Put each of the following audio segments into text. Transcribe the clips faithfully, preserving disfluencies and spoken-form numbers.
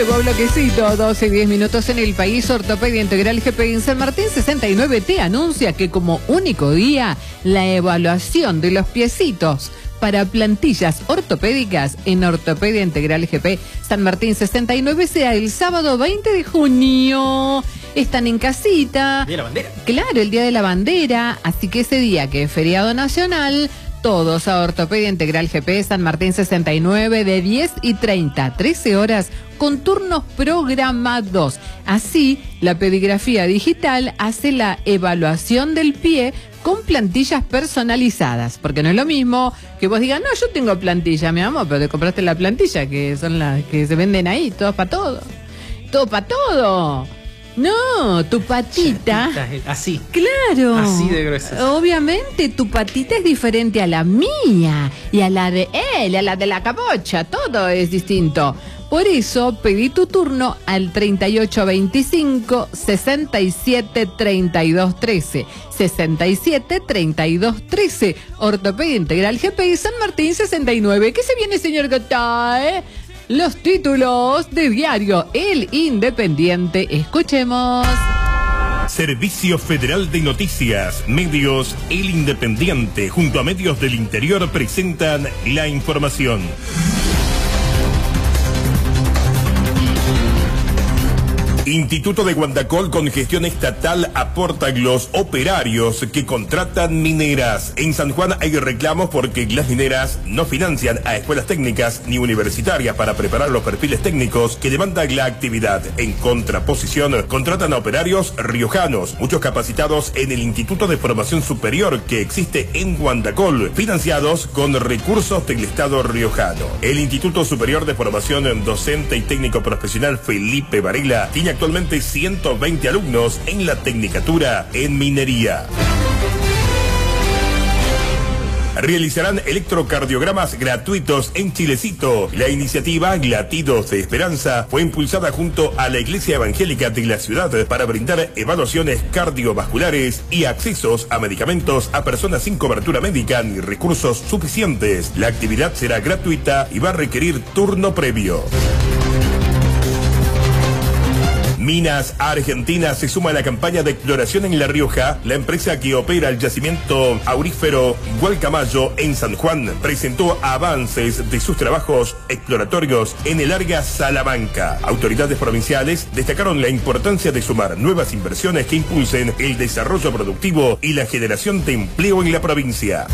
Nuevo bloquecito, doce y diez minutos en el país. Ortopedia Integral G P I en San Martín sesenta y nueve te anuncia que como único día la evaluación de los piecitos para plantillas ortopédicas en Ortopedia Integral G P San Martín sesenta y nueve sea el sábado veinte de junio. Están en casita. Día de la bandera. Claro, el día de la bandera. Así que ese día que es feriado nacional, todos a Ortopedia Integral G P San Martín sesenta y nueve de diez y treinta a trece horas con turnos programados. Así, la pedigrafía digital hace la evaluación del pie con plantillas personalizadas, porque no es lo mismo que vos digas, no, yo tengo plantilla, mi amor, pero te compraste la plantilla, que son las que se venden ahí, todo para todo, todo para todo. No, tu patita, así, claro, así de gruesa. Obviamente tu patita es diferente a la mía y a la de él, a la de la cabocha, todo es distinto. Por eso pedí tu turno al treinta y ocho veinticinco, sesenta y siete, treinta y dos trece, sesenta y siete, treinta y dos trece, Ortopedia Integral G P I San Martín sesenta y nueve. ¿Qué se viene, señor Gotay? Los títulos de diario El Independiente. Escuchemos. Servicio Federal de Noticias, Medios El Independiente, junto a Medios del Interior, presentan la información. Instituto de Guandacol con gestión estatal aporta los operarios que contratan mineras. En San Juan hay reclamos porque las mineras no financian a escuelas técnicas ni universitarias para preparar los perfiles técnicos que demanda la actividad. En contraposición, contratan a operarios riojanos, muchos capacitados en el Instituto de Formación Superior que existe en Guandacol, financiados con recursos del Estado riojano. El Instituto Superior de Formación Docente y Técnico Profesional Felipe Varela tiene actualmente ciento veinte alumnos en la tecnicatura en minería. Realizarán electrocardiogramas gratuitos en Chilecito. La iniciativa Latidos de Esperanza fue impulsada junto a la Iglesia Evangélica de la ciudad para brindar evaluaciones cardiovasculares y accesos a medicamentos a personas sin cobertura médica ni recursos suficientes. La actividad será gratuita y va a requerir turno previo. Minas Argentina se suma a la campaña de exploración en La Rioja. La empresa que opera el yacimiento aurífero Gualcamayo en San Juan presentó avances de sus trabajos exploratorios en el área Salamanca. Autoridades provinciales destacaron la importancia de sumar nuevas inversiones que impulsen el desarrollo productivo y la generación de empleo en la provincia.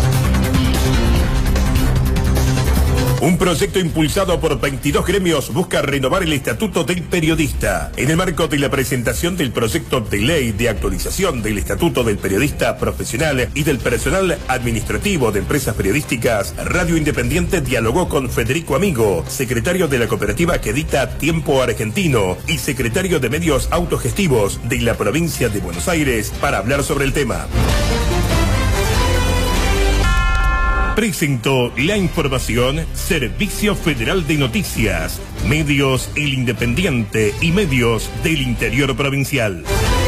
Un proyecto impulsado por veintidós gremios busca renovar el estatuto del periodista. En el marco de la presentación del proyecto de ley de actualización del estatuto del periodista profesional y del personal administrativo de empresas periodísticas, Radio Independiente dialogó con Federico Amigo, secretario de la cooperativa que edita Tiempo Argentino y secretario de medios autogestivos de la provincia de Buenos Aires, para hablar sobre el tema. Presentó la información Servicio Federal de Noticias, Medios El Independiente y Medios del Interior Provincial.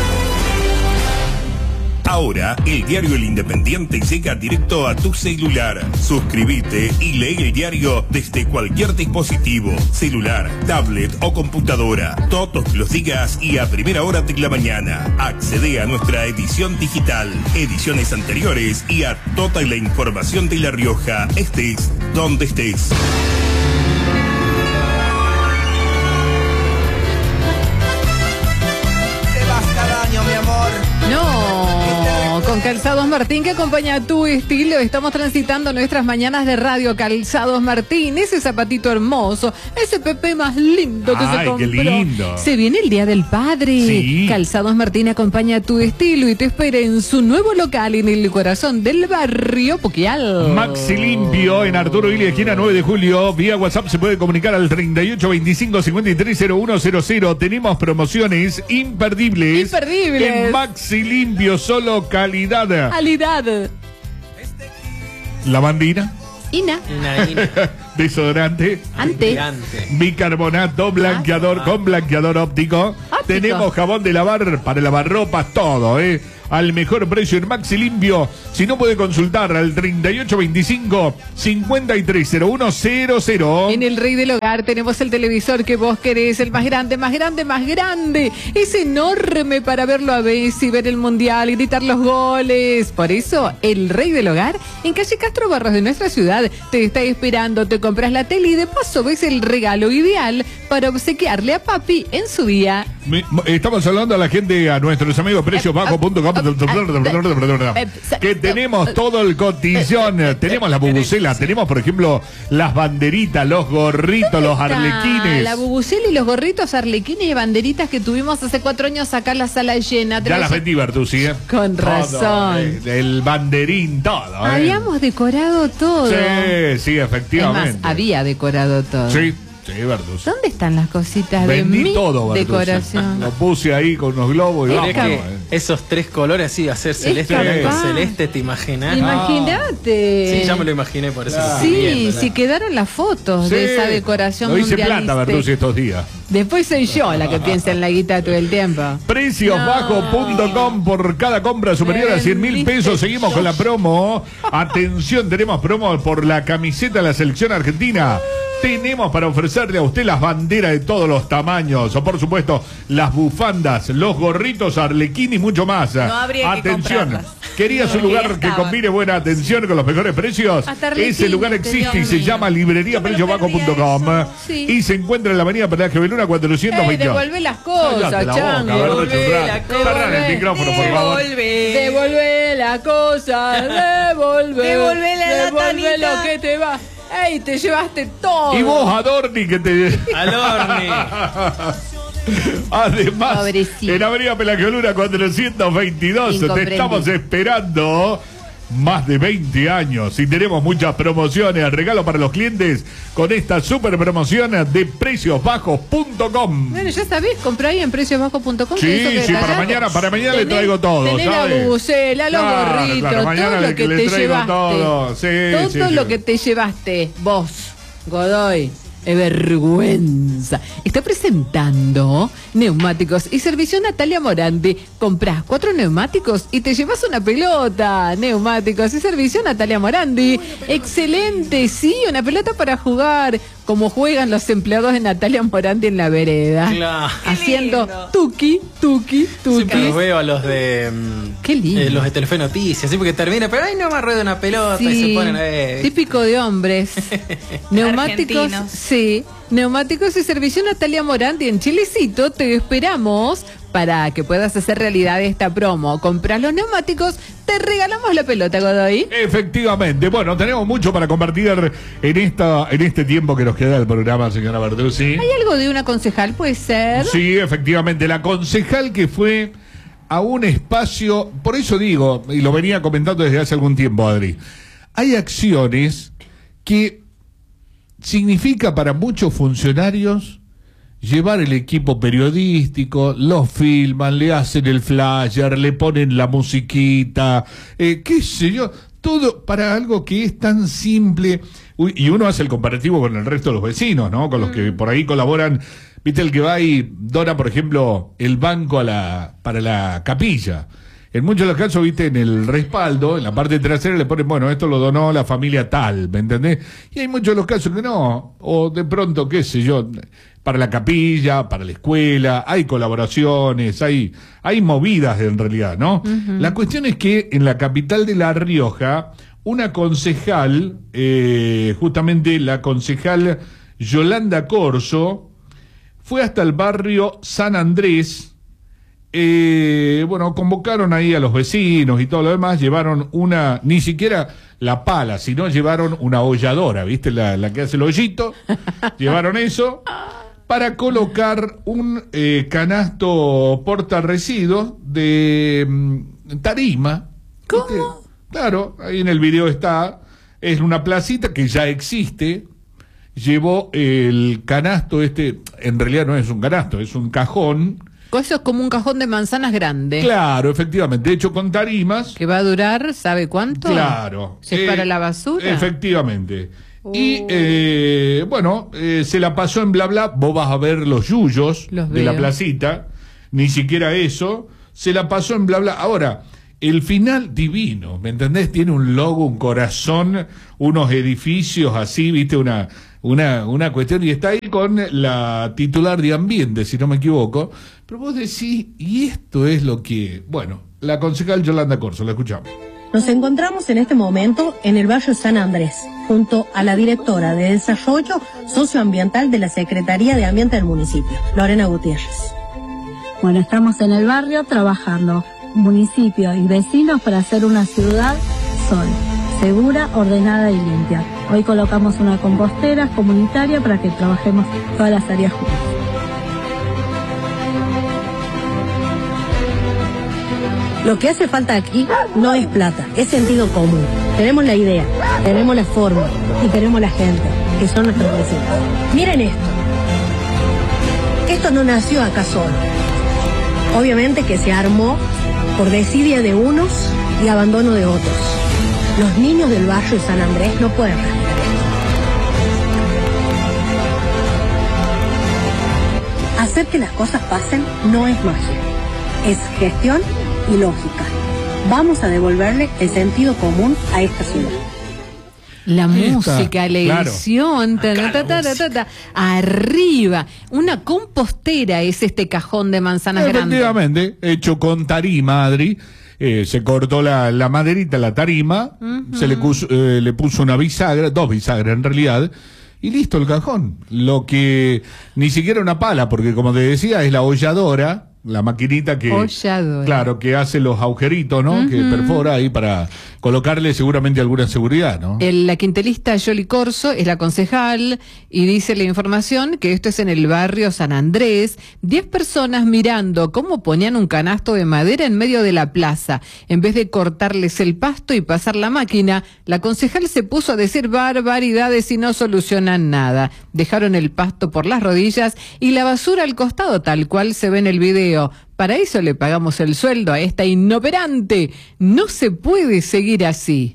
Ahora, el diario El Independiente llega directo a tu celular. Suscríbete y lee el diario desde cualquier dispositivo, celular, tablet o computadora, todos los días y a primera hora de la mañana. Accede a nuestra edición digital, ediciones anteriores y a toda la información de La Rioja, estés donde estés. Te vas cada año, mi amor. No, con Calzados Martín que acompaña tu estilo. Estamos transitando nuestras mañanas de radio. Calzados Martín, ese zapatito hermoso, ese Pepe más lindo que Ay, se compró. qué lindo. Se viene el Día del Padre. Sí. Calzados Martín acompaña tu estilo y te espera en su nuevo local en el corazón del barrio Puquial. Maxi Limpio en Arturo Illia, esquina nueve de julio. Vía WhatsApp se puede comunicar al treinta y ocho veinticinco cincuenta y tres cero uno cero cero. Tenemos promociones imperdibles. Imperdibles. En Maxi Limpio, solo calidad. Calidad. Lavandina. Ina. Ina, ina. Desodorante. Ante. Ante. Bicarbonato, blanqueador Ah. con blanqueador óptico. Óptico. Tenemos jabón de lavar para lavar ropas, todo, ¿eh? al mejor precio en Maxi Limpio. Si no, puede consultar al treinta y ocho veinticinco, cincuenta y tres cero uno cero cero. En el Rey del Hogar tenemos el televisor que vos querés, el más grande, más grande, más grande. Es enorme para verlo a veces y ver el mundial y gritar los goles. Por eso, el Rey del Hogar, en calle Castro Barros de nuestra ciudad, te está esperando. Te compras la tele y de paso ves el regalo ideal para obsequiarle a papi en su día. Me- Estamos hablando a la gente, a nuestros amigos precios bajos punto com, que tenemos todo el cotillón. Tenemos la bubucela, tenemos, por ejemplo, las banderitas, los gorritos, los arlequines. La bubucela y los gorritos arlequines y banderitas que tuvimos hace cuatro años acá en la sala llena. Ya las vendí, Bertuzzi, ¿eh? Con Todo, razón. eh, el banderín, todo. ¿eh? Habíamos decorado todo. Sí, sí, Es efectivamente. más, había decorado todo. Sí, sí, Bertuzzi. ¿Dónde están las cositas Vendí de mi todo, Bertuzzi. decoración? Lo puse ahí con unos globos y Pero vamos. es que eh. esos tres colores así, hacer celeste, capaz. blanco, celeste, ¿te imaginas? Imagínate. Sí, ya me lo imaginé, por eso lo estoy Sí, viendo, si ¿no? quedaron las fotos Sí. de esa decoración Lo hice mundialista. plata, Bertuzzi, estos días. Después soy yo la que piensa en la guita todo el tiempo. precios bajos punto com por cada compra superior a cien mil pesos. Seguimos con la promo. Atención, tenemos promo por la camiseta de la selección argentina. Tenemos para ofrecerle a usted las banderas de todos los tamaños, o por supuesto las bufandas, los gorritos arlequín y mucho más. No habría que Atención, comprarlas. ¿querías un Porque lugar ya que estaban. combine buena atención con los mejores precios? Hasta arlequín, Ese lugar existe y se Dios llama mío. librería Yo me lo precios bajos punto com perdía eso. Sí. y se encuentra en la avenida Pelaje Beluna cuatrocientos Ey, veintidós. devolvé las cosas, Cállate la boca, chango. Berto Devolvé Churra. la cosa. Cerrá el micrófono, por favor. Devolvé. Devolvé la cosa, devolvé. Devolvele a la devolvé Tanita. lo que te va. ¡Ey, te llevaste todo! Y vos, Adorni, que te... Al horni. Además, Pobrecito. en Avenida Pelagioluna cuatrocientos veintidós te Incomprendido. estamos esperando más de veinte años y tenemos muchas promociones, regalo para los clientes con esta super promoción de precios bajos punto com. Bueno, ya sabés, comprá ahí en precios bajos punto com. Sí, sí, para mañana, para mañana le Tenés- traigo todo, Tenés ¿sabe? la bubucela, los Claro, gorritos, claro, mañana todo le- lo que le te traigo llevaste. todo, sí, todo sí, lo sí. que te llevaste, vos, Godoy. Es vergüenza. Está presentando neumáticos y servicio Natalia Morandi. Comprás cuatro neumáticos y te llevas una pelota. Neumáticos y servicio Natalia Morandi. Excelente, sí, una pelota para jugar. Como juegan los empleados de Natalia Morandi en la vereda. Claro. Haciendo lindo. tuki, tuki, tuki. Siempre los veo a los de. mm, Qué lindo. eh, los de Telefe Noticias, así porque termina, pero ay, no me rueda una pelota y Sí, se ponen a ver. típico de hombres. Neumáticos, Argentinos. sí. Neumáticos y servicio Natalia Morandi en Chilecito. Te esperamos para que puedas hacer realidad esta promo. Compras los neumáticos, te regalamos la pelota, Godoy. Efectivamente, bueno, tenemos mucho para compartir en esta, en este tiempo que nos queda del programa, señora Bertuzzi. ¿Hay algo de una concejal? ¿Puede ser? Sí, efectivamente, la concejal que fue a un espacio, por eso digo, y lo venía comentando desde hace algún tiempo, Adri, hay acciones que significa para muchos funcionarios llevar el equipo periodístico, los filman, le hacen el flyer, le ponen la musiquita, eh, qué sé yo, todo para algo que es tan simple. Uy, y uno hace el comparativo con el resto de los vecinos, ¿no? Con los que por ahí colaboran. Viste, el que va y dona, por ejemplo, el banco a la para la capilla. En muchos de los casos, viste, en el respaldo, en la parte trasera le ponen, bueno, esto lo donó la familia tal, ¿me entendés? Y hay muchos de los casos que no, o de pronto, qué sé yo, para la capilla, para la escuela, hay colaboraciones, hay, hay movidas en realidad, ¿no? Uh-huh. La cuestión es que en la capital de La Rioja, una concejal, eh, justamente la concejal Yolanda Corso, fue hasta el barrio San Andrés. Eh, bueno, convocaron ahí a los vecinos y todo lo demás, llevaron una, ni siquiera la pala, sino llevaron una holladora, ¿viste? La, la que hace el hoyito, llevaron eso para colocar un eh, canasto portarresiduos de mm, tarima. ¿Cómo? ¿Viste? Claro, ahí en el video está, es una placita que ya existe. Llevó el canasto este, en realidad no es un canasto, es un cajón. Eso es como un cajón de manzanas grande. Claro, efectivamente, hecho con tarimas. Que va a durar, ¿sabe cuánto? Claro. ¿Si es eh, para la basura? Efectivamente. Oh. Y, eh, bueno, eh, se la pasó en bla bla, vos vas a ver los yuyos Los de la veo. placita, ni siquiera eso, se la pasó en bla bla. Ahora, el final divino, ¿me entendés? Tiene un logo, un corazón, unos edificios así, viste, una, una, una cuestión, y está ahí con la titular de Ambiente, si no me equivoco. Pero vos decís, y esto es lo que, bueno, la concejal Yolanda Corzo, la escuchamos. Nos encontramos en este momento en el barrio San Andrés, junto a la directora de Desarrollo Socioambiental de la Secretaría de Ambiente del municipio, Lorena Gutiérrez. Bueno, estamos en el barrio trabajando, municipio y vecinos, para hacer una ciudad sol, segura, ordenada y limpia. Hoy colocamos una compostera comunitaria para que trabajemos todas las áreas juntas. Lo que hace falta aquí no es plata, es sentido común. Tenemos la idea, tenemos la forma y tenemos la gente, que son nuestros vecinos. Miren esto. Esto no nació acá solo. Obviamente que se armó por desidia de unos y abandono de otros. Los niños del barrio de San Andrés no pueden respirar esto. Hacer que las cosas pasen no es magia, es gestión y lógica. Vamos a devolverle el sentido común a esta ciudad. La Esta, música, la claro. edición, ta, ta, ta, ta, ta, ta, arriba. Una compostera es este cajón de manzanas grandes. Efectivamente, hecho con tarima, Adri. Eh, se cortó la, la maderita, la tarima, uh-huh. se le puso, eh, le puso una bisagra, dos bisagras en realidad, y listo el cajón. Lo que ni siquiera una pala, porque como te decía, es la holladora, la maquinita que, Holladora. claro, que hace los agujeritos, ¿no? Uh-huh. Que perfora ahí para colocarle seguramente alguna seguridad, ¿no? El, la quintelista Yoli Corzo es la concejal y dice la información que esto es en el barrio San Andrés. Diez personas mirando cómo ponían un canasto de madera en medio de la plaza. En vez de cortarles el pasto y pasar la máquina, la concejal se puso a decir barbaridades y no solucionan nada. Dejaron el pasto por las rodillas y la basura al costado, tal cual se ve en el video. Para eso le pagamos el sueldo a esta inoperante. No se puede seguir así.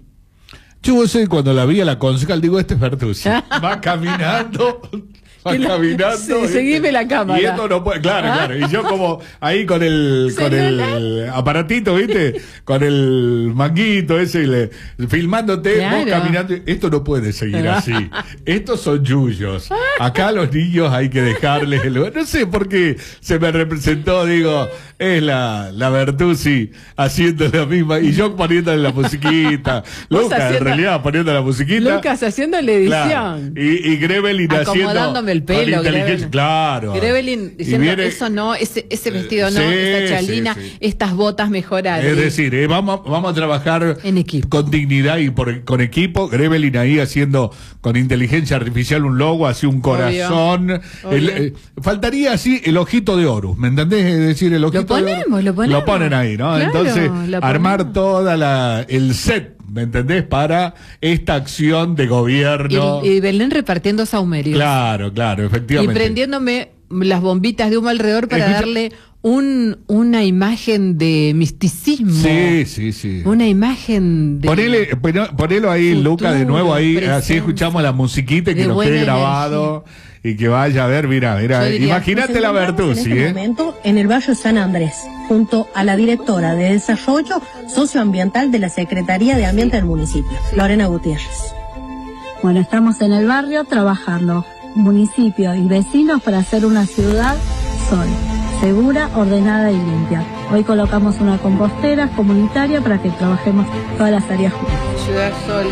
Yo sé, cuando la vi a la concejal, digo, este es Bertuzzi. Va caminando, va Que la- caminando. sí, ¿viste? seguime la cámara. Y esto no puede, claro, claro. Y yo como ahí con el, con el aparatito, ¿viste? Con el manguito ese, y le, filmándote, Claro. vos caminando. Esto no puede seguir así. Estos son yuyos. Acá a los niños hay que dejarles el lugar. No sé por qué se me representó, digo, es la, la Bertuzzi haciendo la misma, y yo poniéndole la musiquita. Vos Lucas, en haciendo- realidad, poniendo la musiquita. Lucas haciendo la edición. Claro. Y, y Grevelin haciendo Acomodándome el pelo, con inteligencia, Grevelin. claro. Grevelin Y diciendo, viene- eso no, ese, ese vestido no, Sí, esa chalina, sí, sí. estas botas mejorar. Es decir, eh, vamos, vamos a trabajar En equipo. con dignidad y por, con equipo. Grevelin ahí haciendo con inteligencia artificial un logo, así un corazón. Obvio. El, eh, faltaría así el ojito de Horus, ¿me entendés? Es decir, el ojito Lo de Horus. ponemos, lo ponemos. Lo ponen ahí, ¿no? Claro, Entonces, lo armar ponemos. toda la el set, ¿me entendés? Para esta acción de gobierno. Y, y Belén repartiendo saumerios. Claro, claro, Y efectivamente. prendiéndome las bombitas de humo alrededor para Escucha- darle un, una imagen de misticismo. Sí, sí, sí. Una imagen de... Ponele, poné- ponelo ahí, futuro, Luca, de nuevo ahí, presencia, así escuchamos la musiquita y que de nos quede buena grabado y que vaya a ver, mira, mira, Yo diría, imagínate Nos la encontramos Bertuzzi, en este ¿eh? momento en el barrio San Andrés, junto a la directora de Desarrollo Socioambiental de la Secretaría de Ambiente del municipio, Lorena Gutiérrez. Bueno, estamos en el barrio trabajando, municipio y vecinos, para hacer una ciudad sol, segura, ordenada y limpia. Hoy colocamos una compostera comunitaria para que trabajemos todas las áreas juntas. Ciudad Sol.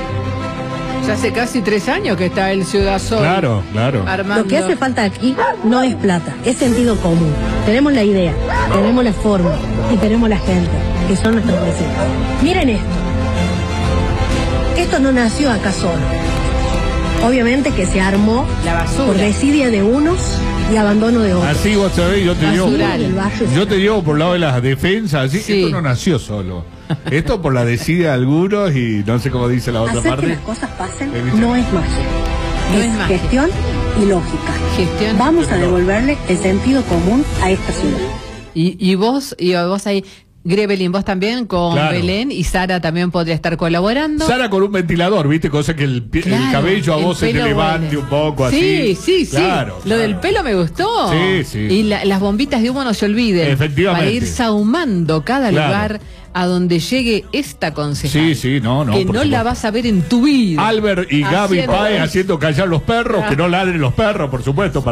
Ya hace casi tres años que está el Ciudad Sol. Claro, claro. Armando. Lo que hace falta aquí no es plata, es sentido común. Tenemos la idea, tenemos la forma y tenemos la gente, que son nuestros vecinos. Miren esto. Esto no nació acá solo. Obviamente que se armó La basura. por desidia de unos y abandono de otros. Así vos sabés, yo te digo, Basural. Del barrio yo te digo por el lado de las defensas, así, Sí. esto no nació solo. Esto por la desidia de algunos y no sé cómo dice la otra Hacer que parte. las cosas pasen Evita. no es magia, No es, es magia. gestión y lógica. Gestión. Vamos a devolverle el sentido común a esta ciudad. Y, y vos, y vos ahí, Grevelin, vos también con Claro. Belén, y Sara también podría estar colaborando. Sara con un ventilador, ¿viste? Cosa que el, pie- el Claro, cabello a el vos se te pelo levante huele. un poco así. Sí, sí, sí. Claro, Lo claro. del pelo me gustó. Sí, sí. Y la- las bombitas de humo no se olviden. Efectivamente. Para ir sahumando cada Claro. lugar a donde llegue esta concejal. Sí, sí, no, no. Que no la vas a ver en tu vida. Albert y Gaby Haciendo- Páez haciendo callar los perros, que no ladren los perros, por supuesto.